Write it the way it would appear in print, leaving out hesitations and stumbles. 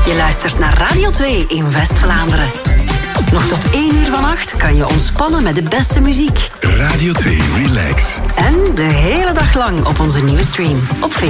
Je luistert naar Radio 2 in West-Vlaanderen. Nog tot 1 uur vannacht kan je ontspannen met de beste muziek. Radio 2 Relax. En de hele dag lang op onze nieuwe stream op Facebook.